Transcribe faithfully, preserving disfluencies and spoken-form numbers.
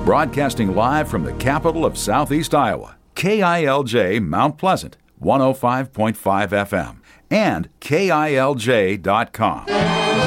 Broadcasting live from the capital of Southeast Iowa, K I L J Mount Pleasant, one oh five point five F M, and K I L J dot com.